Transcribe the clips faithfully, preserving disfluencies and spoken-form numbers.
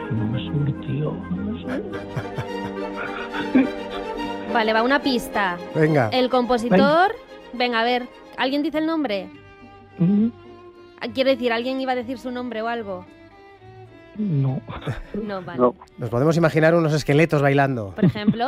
No me surtió, no me surtió. Vale, va una pista. Venga. El compositor... Venga, a ver, ¿alguien dice el nombre? Mm, Quiero decir, ¿alguien iba a decir su nombre o algo? No. No, vale. No. Nos podemos imaginar unos esqueletos bailando. Por ejemplo,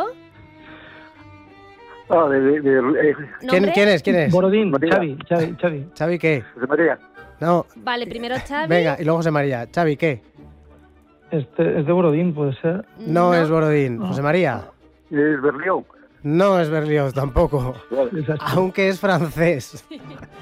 Ah, de, de, de, eh, ¿Quién, ¿nombre? ¿Quién es? ¿Quién es? Borodín, María. Xavi, Xavi, Xavi. ¿Xavi qué? José María. No. Vale, primero Xavi. Venga, y luego José María. ¿Xavi qué? Este es de Borodín, puede ser. No, es Borodín. No. ¿José María? Es Berlioz. No es Berlioz tampoco. Vale. Es así. Aunque es francés. ¿Qué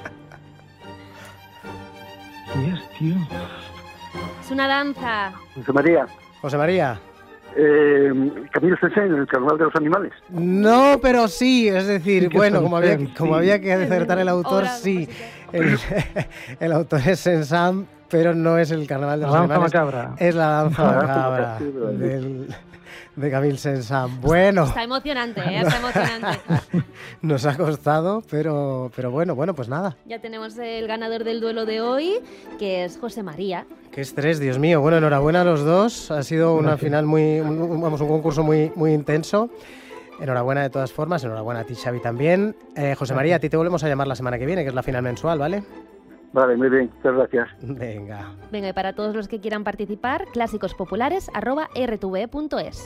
es, tío? Es una danza. José María. José María. Eh, Camilo César en el Carnaval de los Animales. No, pero sí. Es decir, Sí que bueno, es como había, francés, como sí. había que acertar el autor, Obra, sí. compositor. El, el autor es Saint-Saëns, pero no es el Carnaval de La los danza Animales. macabra. Es la danza La danza macabra macabra. del, de Camille Saint-Saëns. Bueno, Está emocionante, ¿eh? Está emocionante. nos ha costado, pero, pero bueno, bueno, pues nada. Ya tenemos el ganador del duelo de hoy, que es José María. Qué estrés, Dios mío. Bueno, enhorabuena a los dos. Ha sido una Gracias. final muy, un, vamos, un concurso muy, muy intenso. Enhorabuena de todas formas. Enhorabuena a ti, Xavi, también. Eh, José María, a ti te volvemos a llamar la semana que viene, que es la final mensual, ¿vale? Vale, muy bien. Muchas gracias. Venga. Venga, y para todos los que quieran participar, clásicospopulares arroba r t v e punto es.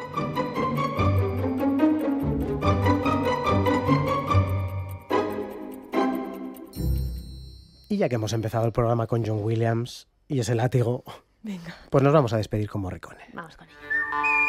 Y ya que hemos empezado el programa con John Williams y ese látigo, Venga, pues nos vamos a despedir con Morricone. vamos con ello.